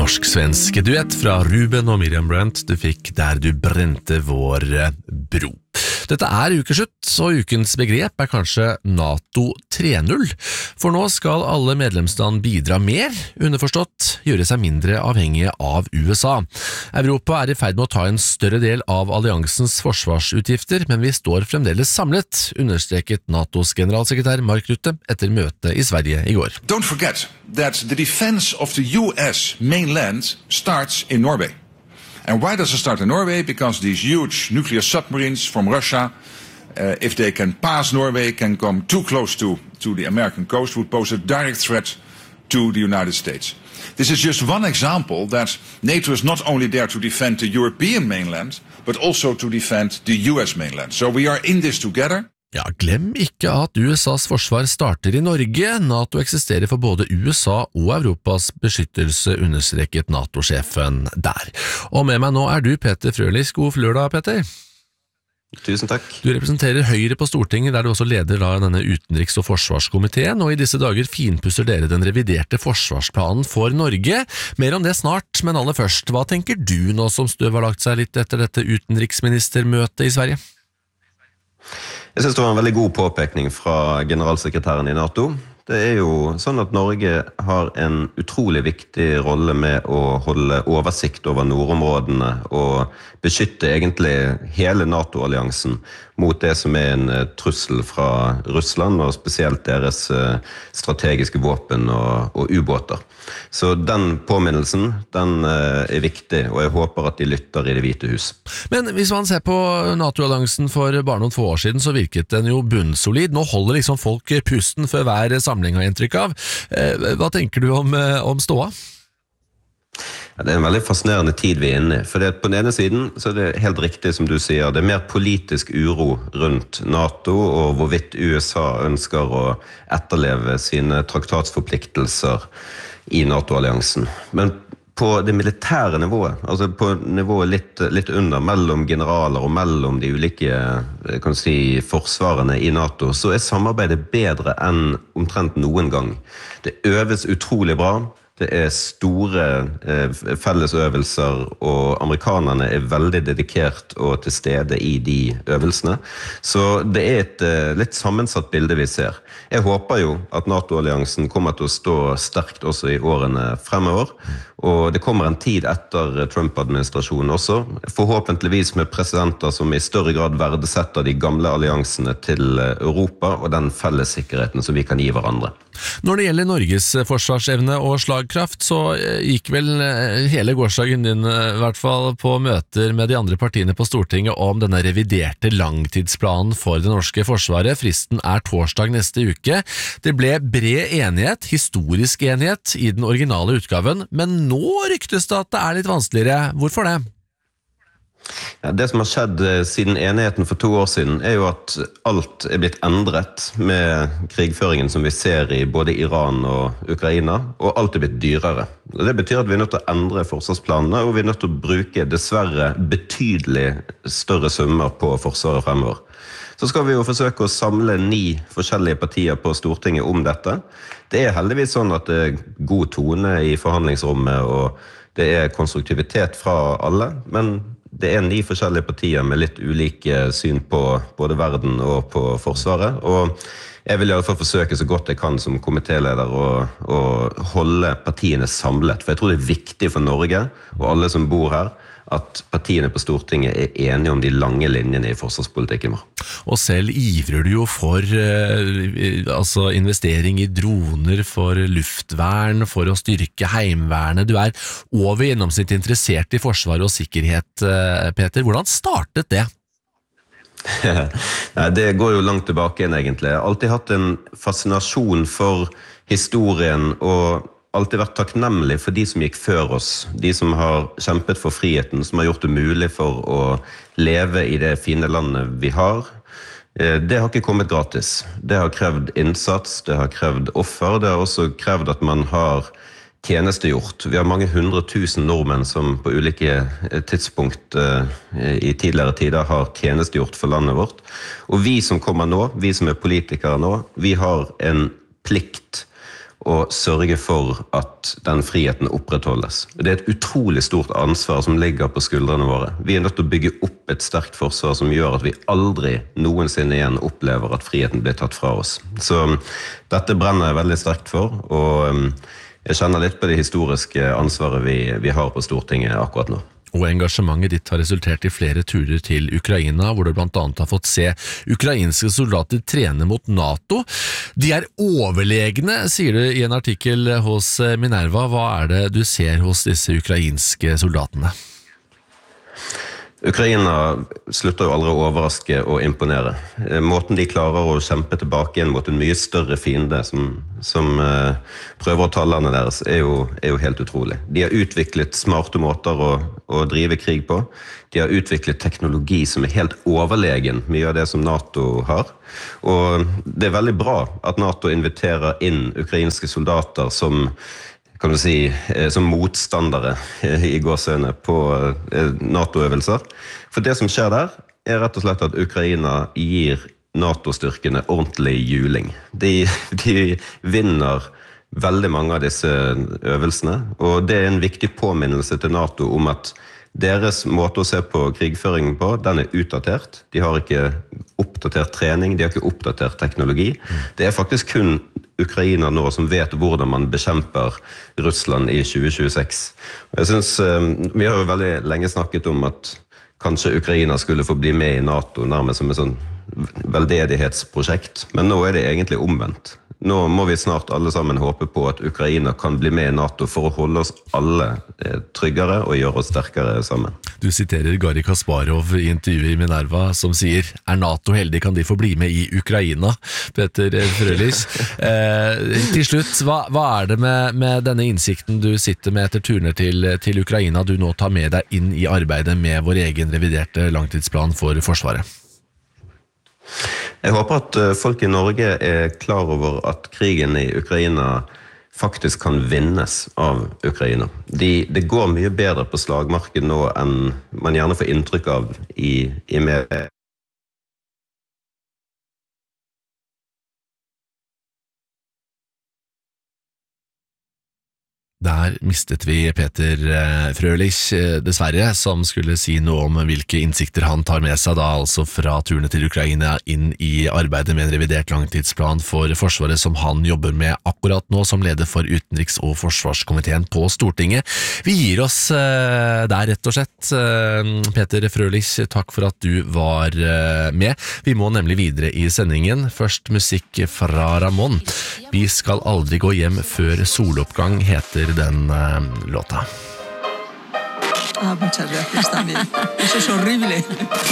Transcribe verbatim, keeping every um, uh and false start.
norsk-svensk duett fra Ruben og Miriam Brandt du fikk Der du brente vår bro. Dette er ukeslutt, og ukens begrep er kanskje NATO tre null, for nå skal alle medlemsland bidra mer, underforstått gjøre seg mindre avhengige av U S A. Europa er i ferd med å ta en større del av alliansens forsvarsutgifter, men vi står fremdeles samlet, understreket NATOs generalsekretær Mark Rutte etter møte i Sverige i går. Don't forget that the defense of the U S mainland starts in Norway. And why does it start in Norway? Because these huge nuclear submarines from Russia, uh, if they can pass Norway, can come too close to, to the American coast, would pose a direct threat to the United States. This is just one example that NATO is not only there to defend the European mainland, but also to defend the U S mainland. So we are in this together. Ja, glem ikke at U S A's forsvar starter i Norge. NATO eksisterer for både U S A og Europas beskyttelse, understreket NATO-sjefen der. Og med meg nå er du Peter Frølich. God lørdag, Peter. Tusen takk. Du representerer Høyre på Stortinget, der du også leder da denne utenriks- og forsvarskomiteen, og i disse dager finpusser dere den reviderte forsvarsplanen for Norge. Mer om det snart, men aller først, hva tenker du nå som støv har lagt seg litt etter dette utenriksministermøtet i Sverige? Jeg synes det var en veldig god påpekning fra generalsekretæren i NATO. Det er jo sånn at Norge har en utrolig viktig rolle med å holde oversikt over nordområdene og beskytte egentlig hele NATO-alliansen mot det som er en trussel fra Russland, og spesielt deres strategiske våpen og, og ubåter. Så den påminnelsen, den er viktig, og jeg håper at de lytter i Det hvite hus. Men hvis man ser på NATO-alliansen for bare noen få år siden, så virket den jo bunnsolid. Nå holder liksom folk pusten før hver samling har inntrykk av. Hva tenker du om, om ståa? Ja, det er en veldig fascinerende tid vi er inne i, for det, på den ene siden så er det helt riktig som du sier, det er mer politisk uro rundt NATO og hvorvidt U S A ønsker å etterleve sine traktatsforpliktelser i NATO-alliansen. Men på det militære nivået, altså på nivået litt, litt under, mellom generaler og mellom de ulike kan si, forsvarene i NATO, så er samarbeidet bedre enn omtrent noen gang. Det øves utrolig bra. Det er store eh, fellesøvelser, og amerikanerne er veldig dedikert og til stede i de øvelsene. Så det er et eh, litt sammensatt bilde vi ser. Jeg håper jo at NATO-alliansen kommer til å stå sterkt også i årene fremover, og det kommer en tid etter Trump-administrasjonen også, forhåpentligvis med presidenter som i større grad verdesetter de gamle alliansene til Europa og den fellessikkerheten som vi kan gi hverandre. Når det gjelder Norges forsvarsevne og slagkraft, så gikk vel hele gårsdagen din i hvert fall på møter med de andre partiene på Stortinget om denne reviderte langtidsplanen for det norske forsvaret. Fristen er torsdag neste uke. Det ble bred enighet, historisk enighet, i den originale utgaven, men nå ryktes det at det er litt vanskeligere. Hvorfor det? Ja, det som har skjedd siden enigheten for to år siden er jo at alt er blitt endret med krigføringen som vi ser i både Iran og Ukraina, og alt er blitt dyrere. Det betyr at vi er nødt til å endre forsvarsplanene, og vi er nødt til å bruke dessverre betydelig større summer på forsvaret fremover. Så skal vi jo forsøke å samle ni forskjellige partier på Stortinget om dette. Det er heldigvis sånn at det er god tone i forhandlingsrommet, og det er konstruktivitet fra alle, men det er ni forskjellige partier med litt ulike syn på både verden og på forsvaret, og jeg vil i alle fall forsøke så godt jeg kan som komitéleder å, å holde partiene samlet, for jeg tror det er viktig for Norge og alle som bor her, at partiene på Stortinget er enige om de lange linjene i forsvarspolitikken vår. Og selv ivrer du jo for eh, altså investering i droner, for luftvern, for å styrke heimvernet. Du er over gjennomsnitt interessert i forsvar og sikkerhet, eh, Peter. Hvordan startet det? Nei, det går jo langt tilbake igjen egentlig. Jeg har alltid hatt en fascinasjon for historien og alltid vært takknemlig for de som gikk før oss, de som har kjempet for friheten, som har gjort det mulig for å leve i det fine landet vi har. Det har ikke kommet gratis. Det har krevd innsats, det har krevd offer, det har også krevd at man har tjenestegjort. Vi har mange hundre tusen nordmenn som på ulike tidspunkt i tidligere tider har tjenestegjort for landet vårt. Og vi som kommer nå, vi som er politikere nå, vi har en plikt og sørge for at den friheten opprettholdes. Det er et utrolig stort ansvar som ligger på skuldrene våre. Vi er nødt til å bygge opp et sterkt forsvar som gjør at vi aldri noensinne igjen opplever at friheten blir tatt fra oss. Så dette brenner jeg veldig sterkt for, og jeg kjenner litt på det historiske ansvaret vi, vi har på Stortinget akkurat nå. Og engasjementet ditt har resultert i flere turer til Ukraina, hvor du blant annet har fått se ukrainske soldater trene mot NATO. De er overlegne, sier du i en artikkel hos Minerva. Hva er det du ser hos disse ukrainske soldatene? Ukraina slutter jo aldri å overraske og imponere. Måten de klarer å kjempe tilbake igjen mot en mye større fiende som, som uh, prøver å ta landet deres, er jo, er jo helt utrolig. De har utviklet smarte måter å, å drive krig på. De har utviklet teknologi som er helt overlegen mye av det som NATO har. Og det er veldig bra at NATO inviterer inn ukrainske soldater som kan du si, som motstandere i gåsøyne på NATO-øvelser. For det som skjer der, er rett og slett at Ukraina gir NATO-styrkene ordentlig juling. De, de vinner veldig mange av disse øvelsene, og det er en viktig påminnelse til NATO om at deres måte å se på krigføringen på, den er utdatert. De har ikke oppdatert trening, de har ikke oppdatert teknologi. Det er faktisk kun Ukraina nå som vet hvordan man bekjemper Russland i tjue tjueseks. Og jeg synes, vi har jo veldig lenge snakket om at kanskje Ukraina skulle få bli med i NATO, nærmest som et sånn veldedighetsprosjekt. Men nå er det egentlig omvendt. Nå må vi snart alle sammen håpe på at Ukraina kan bli med i NATO for å holde oss alle tryggere og gjøre oss sterkere sammen. Du siterer Garri Kasparov i intervjuet i Minerva som sier, er NATO heldig, kan de få bli med i Ukraina? Peter Frølich. Eh, til slutt, hva, hva er det med, med denne innsikten du sitter med etter turene til, til Ukraina du nå tar med deg inn i arbeidet med vår egen reviderte langtidsplan for Forsvaret? Jeg håper at folk i Norge er klar over at krigen i Ukraina faktisk kan vinnes av Ukraina. De, det går mye bedre på slagmarken nå enn man gjerne får inntrykk av i, i media. Der mistet vi Peter Frølich, dessverre, som skulle si noe om hvilke innsikter han tar med seg da, altså fra turene til Ukraina inn i arbeidet med en revidert langtidsplan for Forsvaret som han jobber med akkurat nå som leder for utenriks- og forsvarskomiteen på Stortinget. Vi gir oss der rett og slett. Peter Frølich, takk for at du var med. Vi må nemlig videre i sendingen. Først musikk fra Ramón. Vi skal aldri gå hjem før soloppgang heter den uh, låta. Ah, muchas gracias también. Eso es horrible.